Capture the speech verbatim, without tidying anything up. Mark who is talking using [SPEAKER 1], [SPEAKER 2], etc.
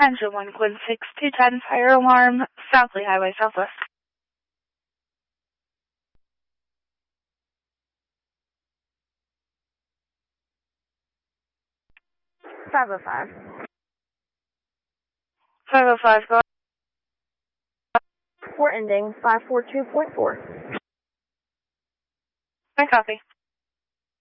[SPEAKER 1] Engine one, Quinn six two ten, fire alarm, Southley Highway, Southwest.
[SPEAKER 2] five oh five.
[SPEAKER 1] five oh five, go.
[SPEAKER 2] Port ending five four two point four.
[SPEAKER 1] I copy.